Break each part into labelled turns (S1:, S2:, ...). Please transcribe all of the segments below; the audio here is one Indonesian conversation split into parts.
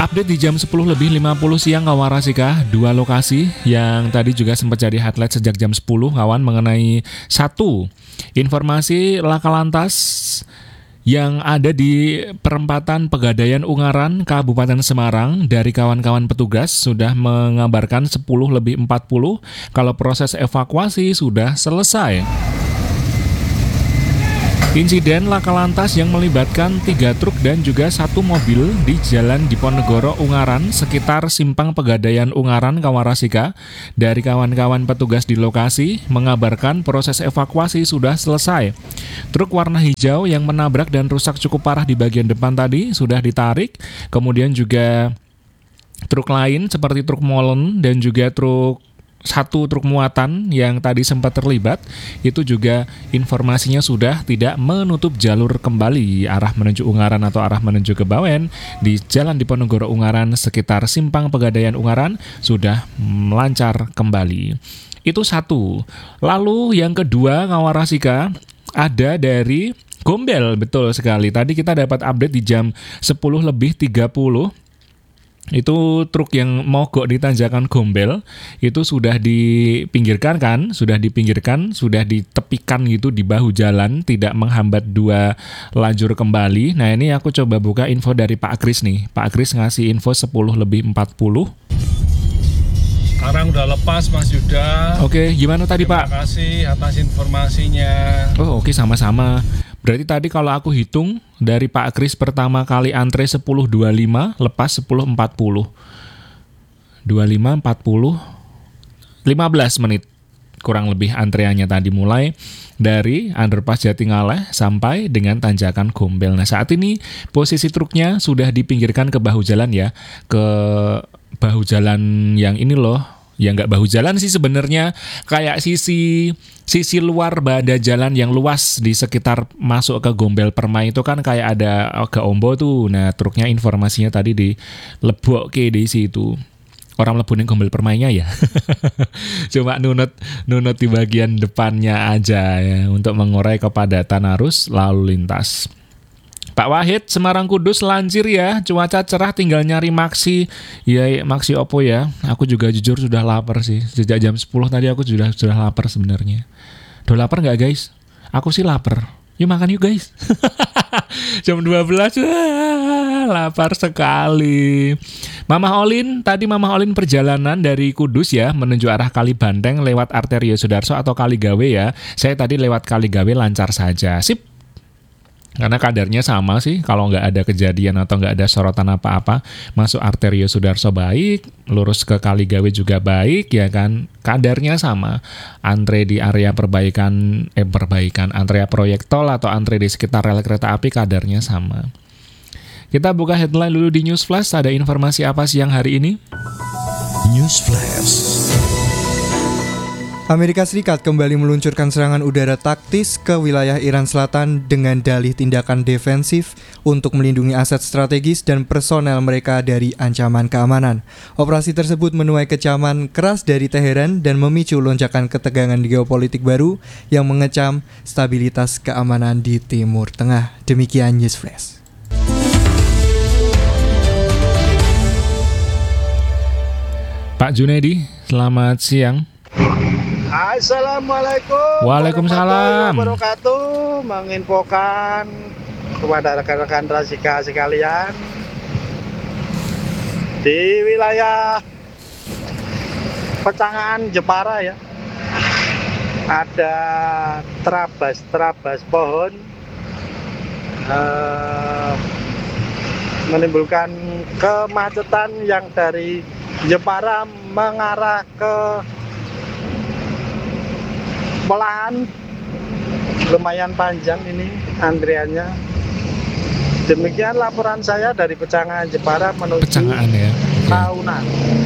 S1: Update di jam 10:50 siang kawan Rasika, dua lokasi yang tadi juga sempat jadi highlight sejak jam 10 kawan mengenai satu informasi laka lantas yang ada di perempatan Pegadaian Ungaran, Kabupaten Semarang dari kawan-kawan petugas sudah mengabarkan 10:40 kalau proses evakuasi sudah selesai. Insiden laka lantas yang melibatkan 3 truk dan juga 1 mobil di Jalan Diponegoro Ungaran sekitar Simpang Pegadaian Ungaran Kawarasika dari kawan-kawan petugas di lokasi mengabarkan proses evakuasi sudah selesai. Truk warna hijau yang menabrak dan rusak cukup parah di bagian depan tadi sudah ditarik, kemudian juga truk lain seperti truk molen dan juga satu truk muatan yang tadi sempat terlibat itu juga informasinya sudah tidak menutup jalur kembali arah menuju Ungaran atau arah menuju ke Bawen di Jalan Diponegoro Ungaran sekitar Simpang Pegadaian Ungaran sudah melancar kembali. Itu satu. Lalu yang kedua Kawarasika ada dari Gombel, betul sekali. Tadi kita dapat update di jam 10:30. Itu truk yang mogok di tanjakan Gombel itu sudah dipinggirkan kan, sudah ditepikan gitu di bahu jalan, tidak menghambat dua lajur kembali. Nah ini aku coba buka info dari Pak Kris nih. Pak Kris ngasih info 10:40.
S2: Sekarang udah lepas Mas Yuda.
S1: Oke, gimana tadi Pak?
S2: Terima kasih atas informasinya.
S1: Oh oke, sama-sama. Berarti tadi kalau aku hitung dari Pak Kris pertama kali antre 10:25, lepas 10:40. 25, 40, 15 menit kurang lebih antreannya tadi mulai dari underpass Jatingaleh sampai dengan tanjakan Gombel. Nah saat ini posisi truknya sudah dipinggirkan ke bahu jalan ya, ke bahu jalan yang ini loh, ya nggak bahu jalan sih sebenarnya, kayak sisi luar badan jalan yang luas di sekitar masuk ke Gombel Permai itu kan kayak ada ke Ombo tuh. Nah truknya informasinya tadi di Lebokke di situ. Orang mlebunin Gombel Permainya ya. Cuma nunut di bagian depannya aja ya untuk mengurai kepadatan arus lalu lintas. Pak Wahid, Semarang Kudus lancir ya, cuaca cerah tinggal nyari maksi. Ya maksi opo ya. Aku juga jujur sudah lapar sih. Sejak jam 10 tadi aku sudah lapar sebenarnya. Udah lapar nggak guys? Aku sih lapar. Yuk makan yuk guys. Jam 12 lapar sekali. Mama Olin perjalanan dari Kudus ya menuju arah Kali Banteng lewat Arterio Sudarso atau Kali Gawe ya. Saya tadi lewat Kali Gawe lancar saja. Sip. Karena kadarnya sama sih, kalau nggak ada kejadian atau nggak ada sorotan apa-apa, masuk Arterio Sudarso baik, lurus ke Kaligawe juga baik, ya kan, kadarnya sama. Antre di area area proyek tol atau antre di sekitar rel kereta api kadarnya sama. Kita buka headline dulu di News Flash, ada informasi apa siang hari ini?
S3: News Flash.
S4: Amerika Serikat kembali meluncurkan serangan udara taktis ke wilayah Iran Selatan dengan dalih tindakan defensif untuk melindungi aset strategis dan personel mereka dari ancaman keamanan. Operasi tersebut menuai kecaman keras dari Teheran dan memicu lonjakan ketegangan geopolitik baru yang mengecam stabilitas keamanan di Timur Tengah. Demikian News Flash.
S1: Pak Junedi, selamat siang.
S5: Assalamualaikum
S1: Waalaikumsalam
S5: warahmatullahi wabarakatuh. Menginfokan kepada rekan-rekan Rasika sekalian di wilayah Pecangaan Jepara ya, ada terabas pohon menimbulkan kemacetan yang dari Jepara mengarah ke Melahan. Lumayan panjang ini antriannya. Demikian laporan saya dari Pecangaan Jepara menuju
S1: Pecangaan ya.
S5: Tahunan.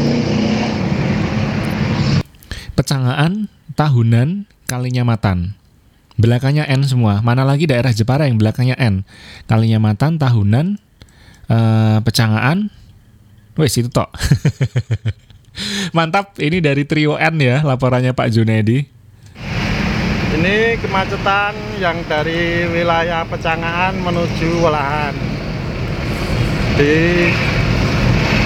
S1: Pecangaan, Tahunan, Kalinyamatan. Belakangnya N semua. Mana lagi daerah Jepara yang belakangnya N? Kalinyamatan, Tahunan, Pecangaan. Wes itu tok. Mantap, ini dari trio N ya laporannya Pak Junedi.
S5: Ini kemacetan yang dari wilayah Pecangaan menuju Welahan. Di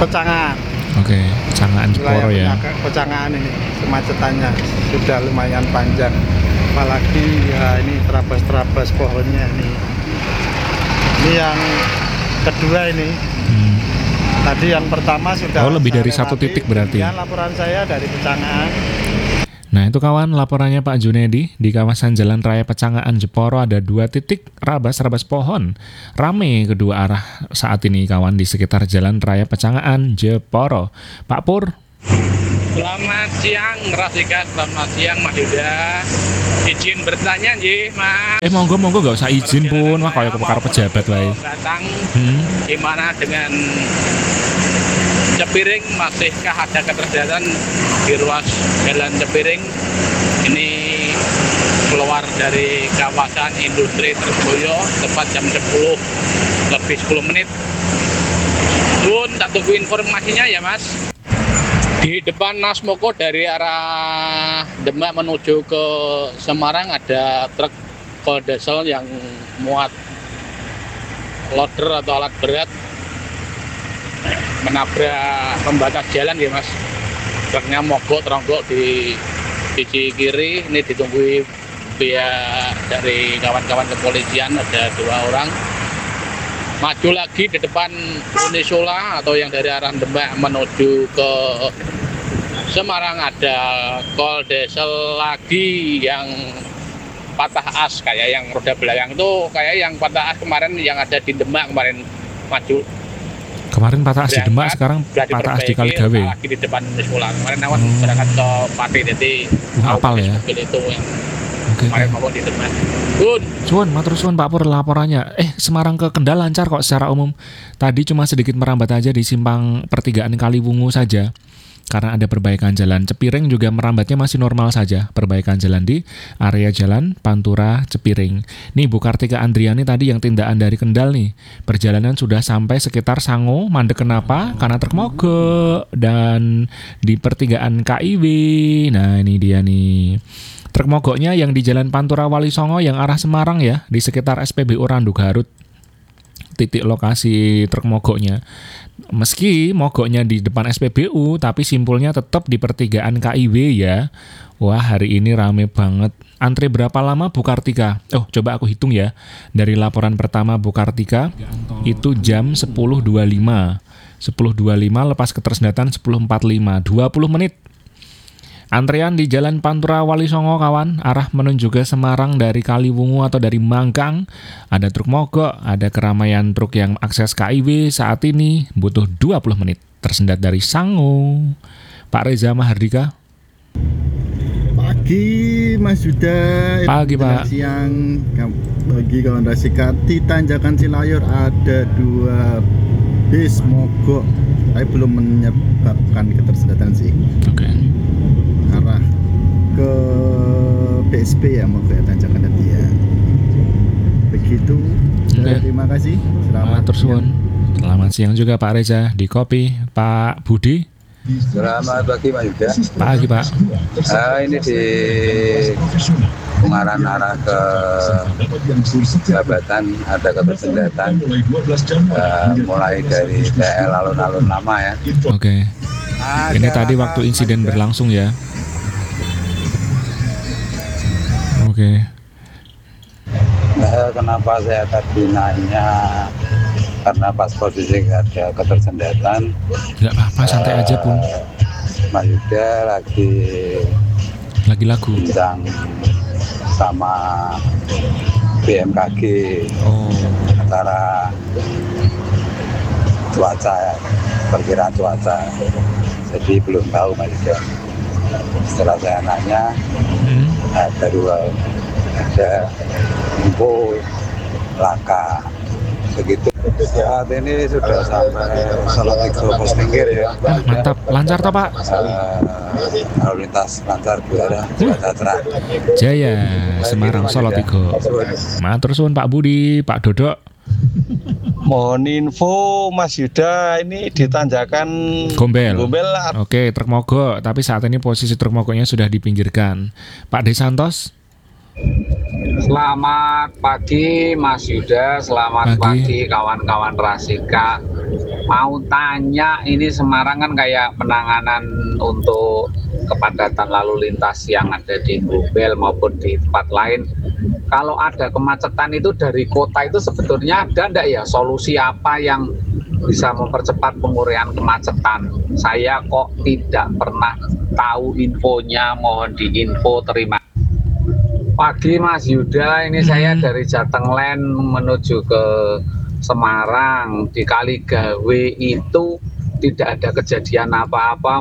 S5: Pecangan.
S1: Oke, Pecangan Jeporo ya.
S5: Pecangan ini kemacetannya sudah lumayan panjang. Apalagi ya ini terabas-terabas pohonnya ini. Ini yang kedua ini. Tadi yang pertama sudah.
S1: Oh, lebih dari
S5: saya
S1: satu
S5: lewati.
S1: titik berarti.
S5: Ya, laporan saya dari Pecangan.
S1: Nah itu kawan laporannya Pak Junedi. Di kawasan Jalan Raya Pecangaan Jeporo ada 2 titik rabas-rabas pohon. Rame kedua arah saat ini kawan di sekitar Jalan Raya Pecangaan Jeporo. Pak Pur.
S6: Selamat siang Rasika, selamat siang Mas Yuda. Izin bertanya nggih Mas.
S1: Monggo gak usah izin pun. Wah kayak karo pejabat wae.
S6: Datang gimana dengan Cepiring, masihkah ada ketersediaan di ruas jalan Cepiring? Ini keluar dari kawasan industri Terboyo tepat jam 10 lebih 10 menit. Sun, tak tunggu informasinya ya Mas. Di depan Nasmoko dari arah Demak menuju ke Semarang ada truk diesel yang muat loader atau alat berat menabrak pembatas jalan ya Mas. Truknya mogok teronggok di sisi kiri. Ini ditunggu pihak dari kawan-kawan kepolisian, ada 2 orang. Maju lagi di depan Unisola atau yang dari arah Demak menuju ke Semarang ada kol diesel lagi yang patah as, kayak yang roda belakang itu kayak yang patah as kemarin yang ada di Demak kemarin maju.
S1: Kemarin patah as di Demak, sekarang patah as di Kaligawe.
S6: Lagi di depan sekolah. Kemarin awan berangkat ke Pati, jadi
S1: apal ya.
S6: Mobil itu yang
S1: Oke.
S6: kemarin mau di Demak.
S1: Suwun, matur suwun Pak Pur laporannya. Semarang ke Kendal lancar kok secara umum. Tadi cuma sedikit merambat aja di simpang pertigaan Kaliwungu saja. Karena ada perbaikan jalan. Cepiring juga merambatnya masih normal saja. Perbaikan jalan di area jalan Pantura Cepiring. Nih Bu Kartika Andriani tadi yang tindakan dari Kendal nih. Perjalanan sudah sampai sekitar Sango. Mandek kenapa? Karena truk mogok. Dan di pertigaan KIW. Nah ini dia nih. Truk mogoknya yang di jalan Pantura Wali Songo yang arah Semarang ya. Di sekitar SPBU Randu Garut. Titik lokasi truk mogoknya. Meski mogoknya di depan SPBU, tapi simpulnya tetap di pertigaan KIW ya. Wah hari ini rame banget. Antre berapa lama Bu Kartika? Coba aku hitung ya. Dari laporan pertama Bu Kartika, itu jam 10.25. 10.25 lepas ketersendatan 10.45. 20 menit. Antrean di Jalan Pantura Wali Songo kawan, arah menuju ke Semarang dari Kaliwungu atau dari Mangkang. Ada truk mogok, ada keramaian truk yang akses KIW saat ini butuh 20 menit. Tersendat dari Sango. Pak Reza Mahardika.
S7: Pagi Mas Yuda.
S1: Pagi Pak.
S7: Siang bagi kawan Rasika di Tanjakan Cilayur ada 2 bis mogok, tapi belum menyebabkan ketersendatan sih.
S1: Oke.
S7: Arah ke BSP ya mogok Tanjakan tadi ya. Begitu. Terima kasih. Selamat siang.
S1: Selamat siang juga Pak Reza di Kopi. Pak Budi.
S8: Selamat pagi Mas Yuda.
S1: Pagi Pak.
S8: Ini di Ungaran arah ke Jabatan ada ketersendatan mulai dari TL alun-alun lama ya.
S1: Oke. Ini tadi waktu insiden berlangsung ya. Oke.
S8: Kenapa saya tadi nanya? Karena pas posisi ada ketersendatan.
S1: Nggak apa-apa, santai aja pun.
S8: Mas Yuda lagi
S1: lagu
S8: bincang sama BMKG antara cuaca, perkiraan cuaca. Jadi belum tahu Mas Yuda. Setelah saya nanya, ada info laka. Begitu. Saat ini sudah sampai Salatiga Postinggir ya.
S1: Mantap, lancar toh Pak?
S8: Lalu lintas lancar berarah cerah.
S1: Jaya, Semarang, Salatiga. Matur suwun Pak Budi, Pak Dodok.
S5: Mohon info Mas Yuda, ini di Tanjakan
S1: Gombel. Oke, truk mogok, tapi saat ini posisi truk mogoknya sudah dipinggirkan. Pak Desantos.
S9: Selamat pagi Mas Yuda, selamat pagi kawan-kawan Rasika. Mau tanya, ini Semarang kan kayak penanganan untuk kepadatan lalu lintas yang ada di Gubel maupun di tempat lain. Kalau ada kemacetan itu dari kota itu sebetulnya ada enggak ya solusi apa yang bisa mempercepat pengurian kemacetan? Saya kok tidak pernah tahu infonya, mohon diinfo, terima. Pagi Mas Yuda, ini saya dari Jatenglen menuju ke Semarang. Di Kaligawe itu tidak ada kejadian apa-apa,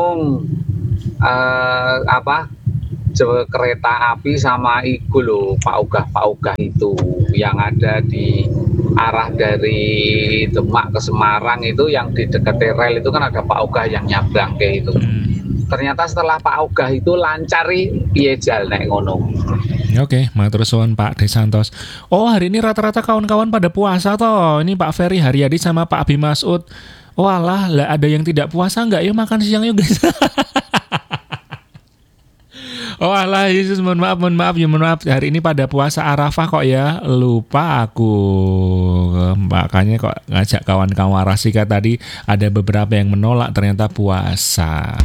S9: kereta api sama iku loh, Pak Ogah itu yang ada di arah dari Demak ke Semarang itu, yang di dekat rel itu kan ada Pak Ogah yang nyabrang kayak itu. Ternyata setelah Pak Ogah itu lancari piye jal nek ngono.
S1: Oke, matur suwun Pak Desantos. Oh, hari ini rata-rata kawan-kawan pada puasa toh. Ini Pak Ferry Haryadi sama Pak Abi Masud. Oh alah, lah ada yang tidak puasa nggak? Yuk makan siang yuk guys. Oh alah, Yesus, mohon maaf. Hari ini pada puasa Arafah kok ya. Lupa aku. Makanya kok ngajak kawan-kawan Rasika tadi ada beberapa yang menolak ternyata puasa.